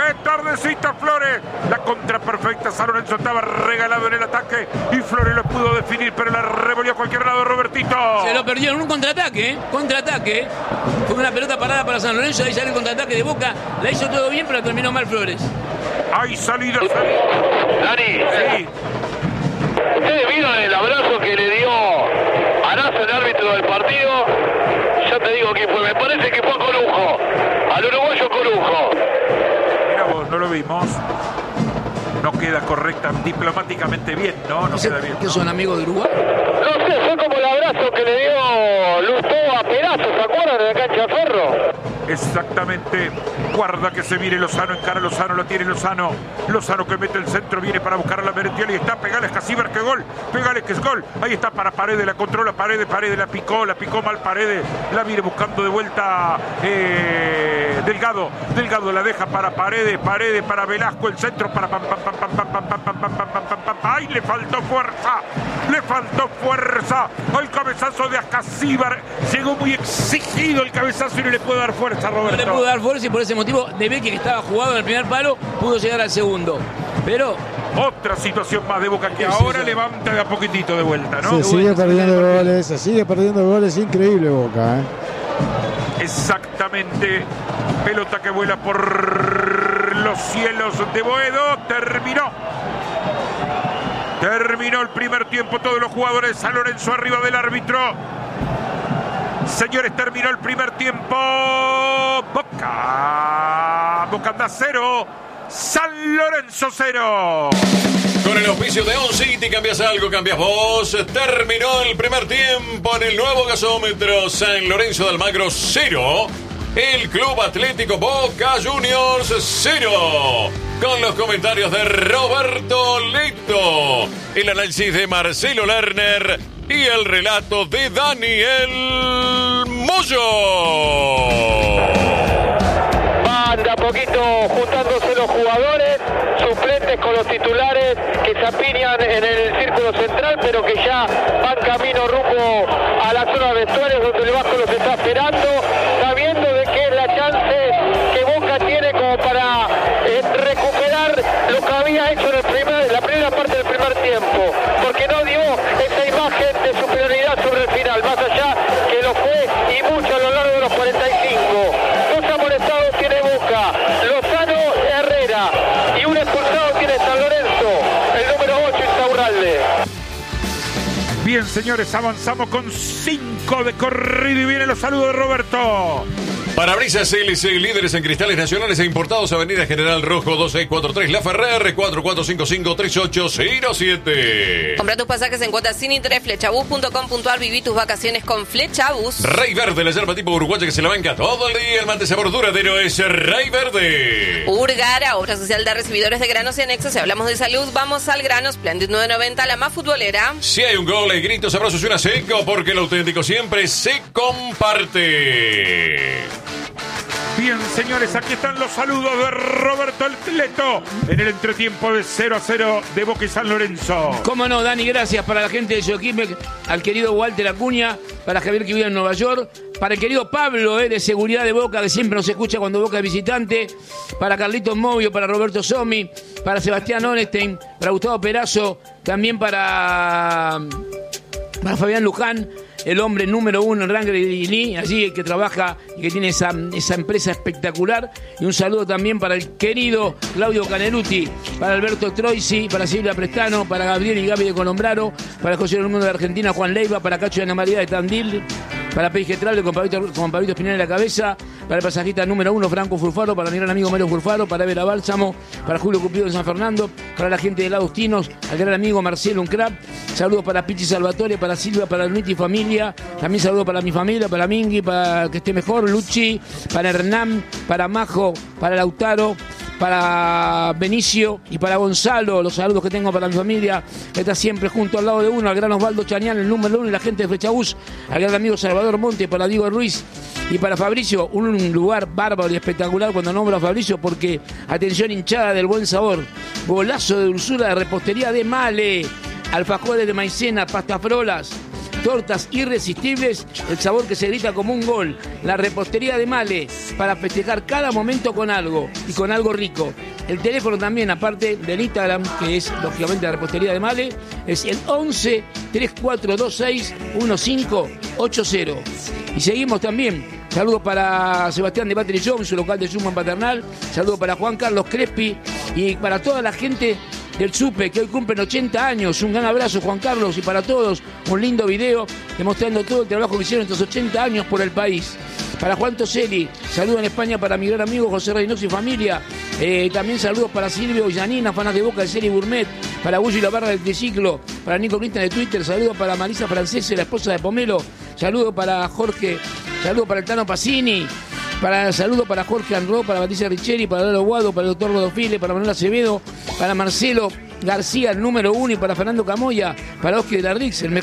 ¡Qué tardecita, Flores! La contra perfecta. San Lorenzo estaba regalado en el ataque y Flores lo pudo definir, pero la revolvió a cualquier lado Robertito. Se lo perdió en un contraataque, ¿eh? Contraataque. Fue una pelota parada para San Lorenzo. Ahí sale el contraataque de Boca. La hizo todo bien, pero terminó mal Flores. Hay salida. Dani, Sí. ¿ustedes vieron el abrazo que le dio Arazo, el árbitro del partido? Ya te digo quién fue. Me parece que fue Corujo. Al uruguayo Corujo. Mira vos, no lo vimos. No queda correcta, diplomáticamente bien, ¿no? No queda bien, ¿Qué ¿no? son amigos de Uruguay? No sé, fue como el abrazo que le dio Lustó a Perazo, ¿se acuerdan de la cancha de Ferro? Exactamente. Guarda que se viene Lozano, encara Lozano, lo tiene Lozano. Lozano que mete el centro, viene para buscar a la Merentiel y está. Pegale a Casíbar, que gol. Pegale que es gol. Ahí está para Paredes, la controla Paredes, la picó mal Paredes. La viene buscando de vuelta Delgado. Delgado la deja para Paredes para Velasco, el centro para pam. ¡Ay, le faltó fuerza! Al cabezazo de Casíbar. Llegó muy exigido el cabezazo y no le puede dar fuerza, Roberto. No le pudo dar fuerza y por ese motivo De Beque, que estaba jugado en el primer palo, pudo llegar al segundo. Pero otra situación más de Boca que ahora levanta de a poquitito de vuelta, ¿no? Se sigue perdiendo goles, increíble Boca, ¿eh? Exactamente. Pelota que vuela por los cielos de Boedo. Terminó el primer tiempo. Todos los jugadores de San Lorenzo arriba del árbitro. Señores, terminó el primer tiempo. Boca anda 0. San Lorenzo 0. Con el auspicio de On City, cambias algo, cambias vos. Terminó el primer tiempo en el nuevo gasómetro. San Lorenzo de Almagro 0. El Club Atlético Boca Juniors 0. Con los comentarios de Roberto Leto, el análisis de Marcelo Lerner y el relato de Daniel Moyo. Van de a poquito juntándose los jugadores, suplentes con los titulares que se apiñan en el círculo central, pero que ya van camino rumbo a la zona de vestuarios donde el Vasco los está esperando, sabiendo de que es la chance que Boca tiene como para recuperar lo que había hecho en la primera parte del primer tiempo, porque no dio esa imagen de superioridad sobre el final, más allá que lo fue y mucho a lo largo de los 45. Dos amonestados tiene Boca, Lozano, Herrera, y un expulsado tiene San Lorenzo, el número 8, Insaurralde. Bien, señores, avanzamos con 5 de corrido y vienen los saludos de Roberto. Parabrisas LC, líderes en cristales nacionales e importados, Avenida General Rojo 2643, La Ferrer, 4455-3807. Compra tus pasajes en cuotas sin interés, flechabus.com.ar, viví tus vacaciones con Flechabus. Rey Verde, la yerba tipo uruguaya que se la banca todo el día. El mate sabor duradero es Rey Verde. Urgara, obra social de recibidores de granos y anexos. Si hablamos de salud, vamos al grano. Splendid 990, la más futbolera. Si hay un gol, hay gritos, abrazos y una seco, porque lo auténtico siempre se comparte. Bien, señores, aquí están los saludos de Roberto Leto en el entretiempo de 0-0 de Boca y San Lorenzo. cómo no, Dani, gracias para la gente de Yoquimec, al querido Walter Acuña, para Javier que vive en Nueva York, para el querido Pablo, de seguridad de Boca, que siempre nos escucha cuando Boca es visitante, para Carlitos Movio, para Roberto Somi, para Sebastián Onestein, para Gustavo Perazo, también para Fabián Luján, el hombre número 1 en Wrangler y Lee, allí que trabaja y que tiene esa empresa espectacular. Y un saludo también para el querido Claudio Caneruti, para Alberto Troisi, para Silvia Prestano, para Gabriel y Gaby de Colombraro, para José del Mundo de Argentina, Juan Leiva, para Cacho de Ana María de Tandil, para Peige Trable con Pablito Espinal en la cabeza, para el pasajista número 1 Franco Furfaro, para mi gran amigo Mario Furfaro, para Vera Bálsamo, para Julio Cupido de San Fernando, para la gente de Lagustinos, al gran amigo Marcelo Uncrap, saludos para Pichi Salvatore, para Silvia, para Luiti y familia, también saludos para mi familia, para Mingui, para que esté mejor, Luchi, para Hernán, para Majo, para Lautaro, para Benicio y para Gonzalo, los saludos que tengo para mi familia, que está siempre junto al lado de uno, al gran Osvaldo Chañán, el número 1 y la gente de Flechabús, al gran amigo Salvador Monte, para Diego Ruiz y para Fabricio, un lugar bárbaro y espectacular cuando nombro a Fabricio, porque atención, hinchada del buen sabor, golazo de dulzura de repostería de Male, alfajores de maicena, pastafrolas, tortas irresistibles, el sabor que se grita como un gol. La repostería de Male, para festejar cada momento con algo, y con algo rico. El teléfono también, aparte del Instagram, que es lógicamente la repostería de Male, es el 11 3426 1580. Y seguimos también. Saludos para Sebastián de Battery Shop, su local de Schumann Paternal. Saludos para Juan Carlos Crespi y para toda la gente del SUPE, que hoy cumplen 80 años. Un gran abrazo, Juan Carlos, y para todos un lindo video demostrando todo el trabajo que hicieron estos 80 años por el país. Para Juan Toselli, saludos en España para mi gran amigo José Reynoso y familia. También saludos para Silvio y Janina, fanas de Boca de Serie Gourmet. Para Bulli La Barra del Triciclo. Para Nico Cristian de Twitter. Saludos para Marisa Francese, la esposa de Pomelo. Saludos para Jorge. Saludos para el Tano Pacini. Saludos para Jorge Anro, para Patricia Richeri, para Lalo Guado, para el doctor Rodofile, para Manuel Acevedo, para Marcelo García, el número 1, y para Fernando Camoya, para Oscar de la Rix, el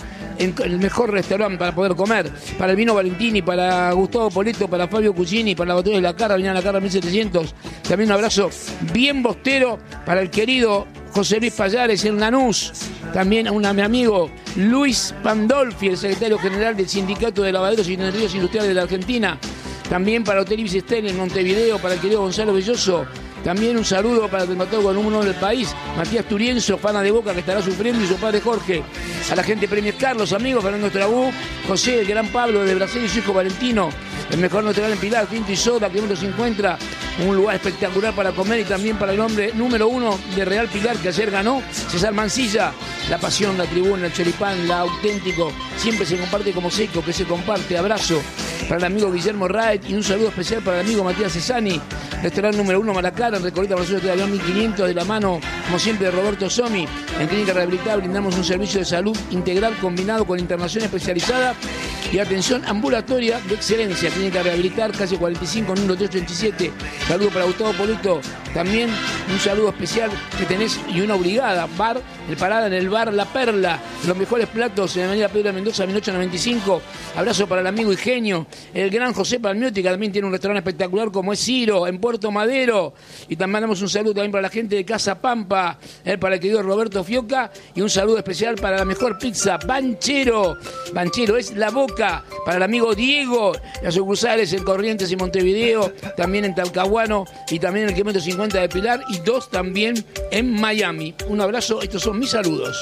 mejor restaurante para poder comer, para el Vino Valentini, para Gustavo Poleto, para Fabio Cucini, para la Botella de la Carra, Viña La Carra 1700. También un abrazo bien bostero para el querido José Luis Payares en Lanús. También a mi amigo Luis Pandolfi, el secretario general del Sindicato de Lavaderos y Teneridos Industriales de la Argentina. También para Hotel Ibis Estel en Montevideo, para el querido Gonzalo Belloso. También un saludo para el dermatólogo número 1 del país, Matías Turienzo, fana de Boca, que estará sufriendo, y su padre Jorge. A la gente Premier Carlos, amigos, Fernando Trabú, José, el gran Pablo de Brasil y su hijo Valentino, el mejor natural en Pilar, Tinto y Soda, kilómetro 50, un lugar espectacular para comer, y también para el hombre número 1 de Real Pilar, que ayer ganó, César Mancilla. La pasión, la tribuna, el choripán, la auténtico, siempre se comparte como seco, que se comparte. Abrazo para el amigo Guillermo Raed, y un saludo especial para el amigo Matías Cesani, restaurante número 1 Malacara, en Recoleta, Brasil, de avión 1500, de la mano, como siempre, de Roberto Somi. En Clínica Rehabilitada brindamos un servicio de salud integral combinado con internación especializada y atención ambulatoria de excelencia. Clínica Rehabilitar, calle 45, número 387. Saludo para Gustavo Polito. También un saludo especial que tenés, y una obligada, bar, el parada en el bar La Perla, los mejores platos en la avenida Pedro de Mendoza, 1895. Abrazo para el amigo Ingenio, el gran José Palmiotti, que también tiene un restaurante espectacular como es Ciro, en Puerto Madero. Y también mandamos un saludo también para la gente de Casa Pampa, para el querido Roberto Fioca, y un saludo especial para la mejor pizza, Banchero. Banchero es La Boca, para el amigo Diego, las sucursales en Corrientes y Montevideo, también en Talcahuano, y también en el kilómetro 50 de Pilar, y 2 también en Miami. Un abrazo, estos son mis saludos.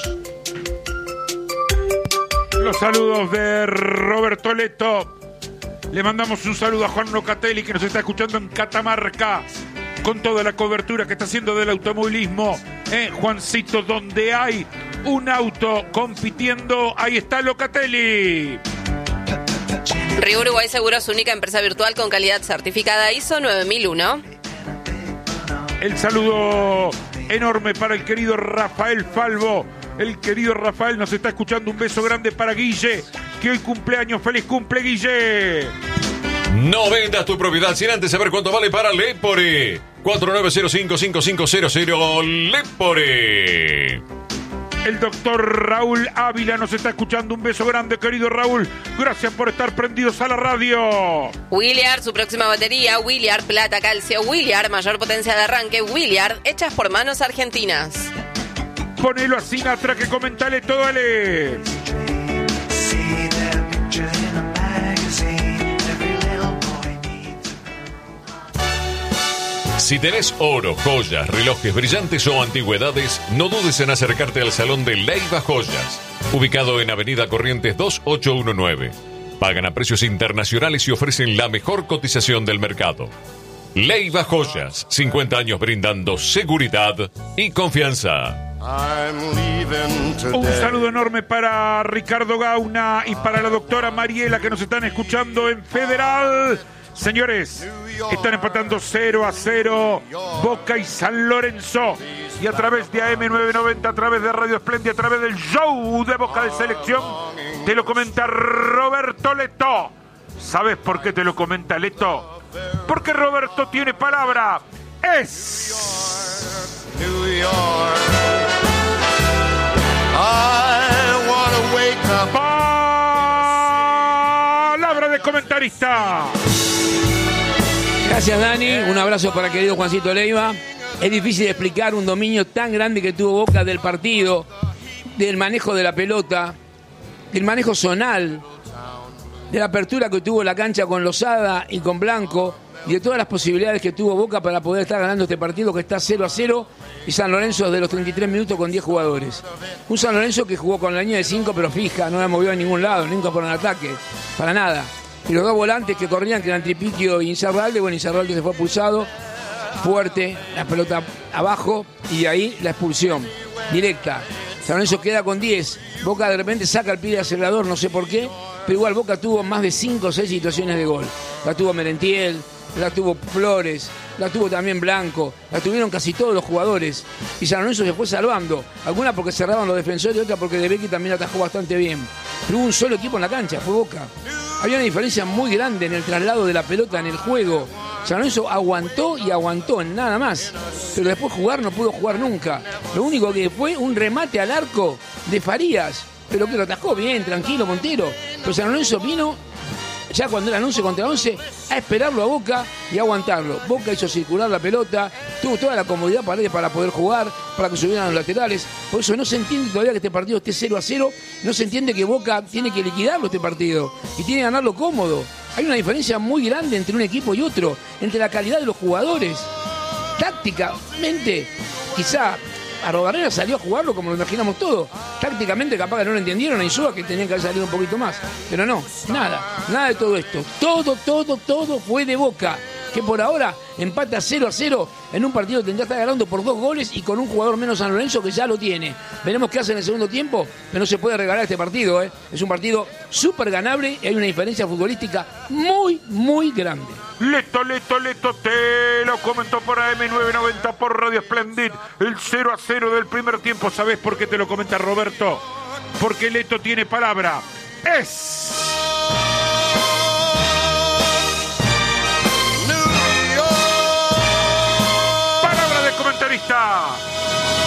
Los saludos de Roberto Leto. Le mandamos un saludo a Juan Locatelli, que nos está escuchando en Catamarca, con toda la cobertura que está haciendo del automovilismo. Juancito, donde hay un auto compitiendo, ahí está Locatelli. Río Uruguay Seguros, única empresa virtual con calidad certificada ISO 9001. El saludo enorme para el querido Rafael Falvo. El querido Rafael nos está escuchando. Un beso grande para Guille, que hoy cumpleaños. ¡Feliz cumple, Guille! No vendas tu propiedad sin antes saber cuánto vale para Lepore. 4905-5500 Lepore. El doctor Raúl Ávila nos está escuchando. Un beso grande, querido Raúl. Gracias por estar prendidos a la radio. Williard, su próxima batería. Williard, plata, calcio. Williard, mayor potencia de arranque. Williard, hechas por manos argentinas. Ponelo a Sinatra, que comentale todo, dale. Si tenés oro, joyas, relojes brillantes o antigüedades, no dudes en acercarte al Salón de Leiva Joyas, ubicado en Avenida Corrientes 2819. Pagan a precios internacionales y ofrecen la mejor cotización del mercado. Leiva Joyas, 50 años brindando seguridad y confianza. Un saludo enorme para Ricardo Gauna y para la doctora Mariela, que nos están escuchando en Federal. Señores, están empatando 0-0 Boca y San Lorenzo. Y a través de AM990, a través de Radio Espléndida, a través del show de Boca de Selección, te lo comenta Roberto Leto. ¿Sabes por qué te lo comenta Leto? Porque Roberto tiene palabra. Es New York. I wanna wake up. Palabra de comentarista. Gracias, Dani. Un abrazo para el querido Juancito Leiva. Es difícil explicar un dominio tan grande que tuvo Boca del partido, del manejo de la pelota, del manejo zonal, de la apertura que tuvo la cancha con Lozada y con Blanco, y de todas las posibilidades que tuvo Boca para poder estar ganando este partido que está 0-0, y San Lorenzo desde los 33 minutos con 10 jugadores. Un San Lorenzo que jugó con la línea de 5 pero fija, no la movió a ningún lado, nunca por un ataque, para nada. Y los dos volantes que corrían, que eran Tripitio y Insaurralde, bueno, Insaurralde se fue expulsado, fuerte, la pelota abajo, y de ahí la expulsión directa. San Lorenzo queda con 10, Boca de repente saca el pie de acelerador, no sé por qué, pero igual Boca tuvo más de 5 o 6 situaciones de gol. La tuvo Merentiel, la tuvo Flores, la tuvo también Blanco, la tuvieron casi todos los jugadores, y San Lorenzo se fue salvando, algunas porque cerraban los defensores y otras porque De Becchi también atajó bastante bien. Pero hubo un solo equipo en la cancha, fue Boca. Había una diferencia muy grande en el traslado de la pelota en el juego. San Lorenzo aguantó y aguantó, nada más. Pero después jugar no pudo jugar nunca. Lo único que fue un remate al arco de Farías, pero que lo atajó bien, tranquilo, Montero. Pero San Lorenzo vino, ya cuando eran 11 contra 11, a esperarlo a Boca y a aguantarlo. Boca hizo circular la pelota, tuvo toda la comodidad para poder jugar, para que subieran los laterales. Por eso no se entiende todavía que este partido esté 0-0, no se entiende que Boca tiene que liquidarlo este partido y tiene que ganarlo cómodo. Hay una diferencia muy grande entre un equipo y otro, entre la calidad de los jugadores. Tácticamente, quizá Arrobarrera salió a jugarlo como lo imaginamos todos. Tácticamente capaz que no lo entendieron a Insúa, que tenían que haber salido un poquito más. Pero no, nada de todo esto. Todo fue de Boca, que por ahora empata 0-0 en un partido que tendrá que estar ganando por 2 goles y con un jugador menos San Lorenzo que ya lo tiene. Veremos qué hace en el segundo tiempo, pero no se puede regalar este partido. Es un partido súper ganable y hay una diferencia futbolística muy grande. Leto, te lo comentó por AM990 por Radio Splendid. El 0-0 del primer tiempo. ¿Sabés por qué te lo comenta Roberto? Porque Leto tiene palabra. Es... palabra del comentarista.